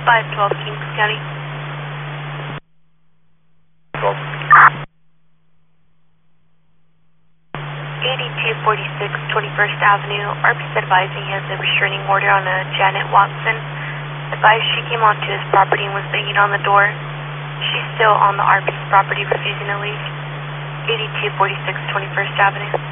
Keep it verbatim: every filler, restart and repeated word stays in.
five twelve Kings County. twelve. eighty-two forty-six twenty-first Avenue. R P's advising he has a restraining order on a Janet Watson. Advised she came onto his property and was banging on the door. She's still on the R P's property, refusing to leave. eighty-two forty-six twenty-first Avenue.